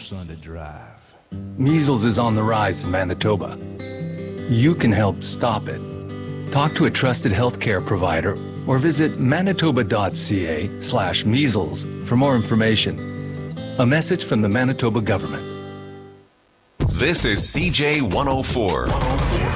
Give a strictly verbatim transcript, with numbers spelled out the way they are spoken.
son to drive. Measles is on the rise in Manitoba. You can help stop it. Talk to a trusted healthcare provider or visit manitoba.ca slash measles for more information. A message from the Manitoba government. This is C J one oh four.